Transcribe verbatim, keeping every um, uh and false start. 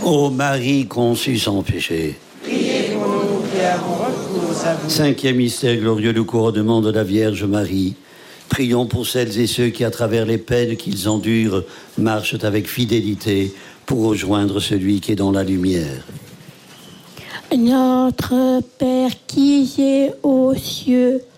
Ô Marie conçue sans péché. Priez pour nous qui avons recours à vous. Cinquième mystère glorieux, le couronnement de la Vierge Marie. Prions pour celles et ceux qui, à travers les peines qu'ils endurent, marchent avec fidélité pour rejoindre celui qui est dans la lumière. Notre Père qui est aux cieux,